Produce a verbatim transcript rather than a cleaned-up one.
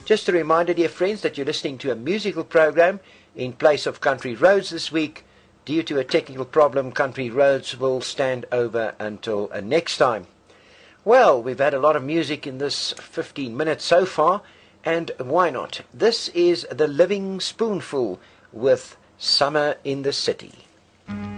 Just a reminder, dear friends, that you're listening to a musical program in place of Country Roads this week. Due to a technical problem, Country Roads will stand over until uh, next time. Well, we've had a lot of music in this fifteen minutes so far, and why not? This is The Living Spoonful with Summer in the City.